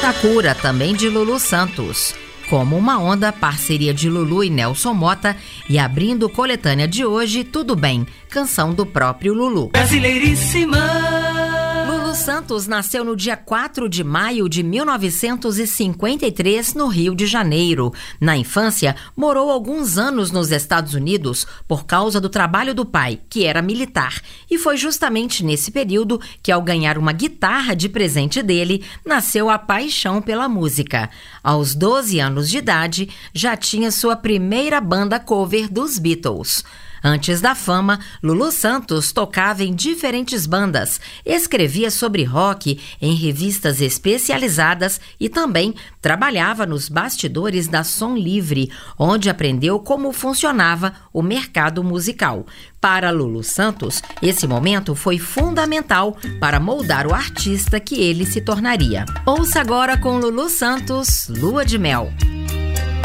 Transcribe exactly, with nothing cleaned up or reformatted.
Sakura, também de Lulu Santos. Como uma Onda, parceria de Lulu e Nelson Motta, e abrindo coletânea de hoje, Tudo Bem, canção do próprio Lulu. Brasileiríssima! Lulu Santos nasceu no dia quatro de maio de mil novecentos e cinquenta e três, no Rio de Janeiro. Na infância, morou alguns anos nos Estados Unidos por causa do trabalho do pai, que era militar. E foi justamente nesse período que, ao ganhar uma guitarra de presente dele, nasceu a paixão pela música. Aos doze anos de idade, já tinha sua primeira banda cover dos Beatles. Antes da fama, Lulu Santos tocava em diferentes bandas, escrevia sobre rock em revistas especializadas e também trabalhava nos bastidores da Som Livre, onde aprendeu como funcionava o mercado musical. Para Lulu Santos, esse momento foi fundamental para moldar o artista que ele se tornaria. Ouça agora com Lulu Santos, Lua de Mel.